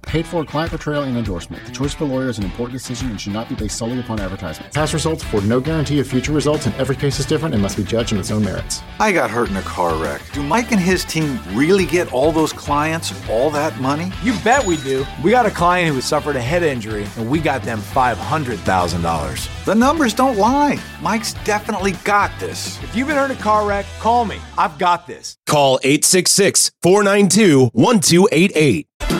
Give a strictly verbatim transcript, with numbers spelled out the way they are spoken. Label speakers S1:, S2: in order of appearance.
S1: Paid for client portrayal and endorsement. The choice of a lawyer is an important decision and should not be based solely upon advertisement. Past results afford no guarantee of future results, and every case is different and must be judged on its own merits.
S2: I got hurt in a car wreck. Do Mike and his team really get all those clients all that money?
S3: You bet we do. We got a client who has suffered a head injury, and we got them five hundred thousand dollars.
S2: The numbers don't lie. Mike's definitely got this.
S3: If you've been hurt in a car wreck, call me. I've got this.
S4: Call eight six six, four nine two, one two eight eight.